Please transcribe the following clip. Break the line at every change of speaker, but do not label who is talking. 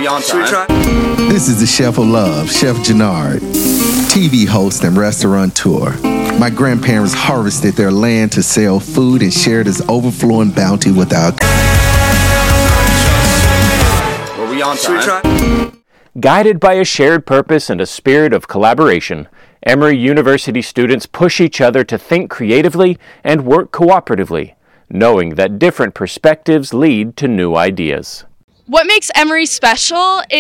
on time?
Should we try?
This is the Chef of Love, Chef Jannard, TV host and restaurateur. My grandparents harvested their land to sell food and shared this overflowing bounty with our...
Were we on
Should we
time?
try?
Guided by a shared purpose and a spirit of collaboration, Emory University students push each other to think creatively and work cooperatively, knowing that different perspectives lead to new ideas.
What makes Emory special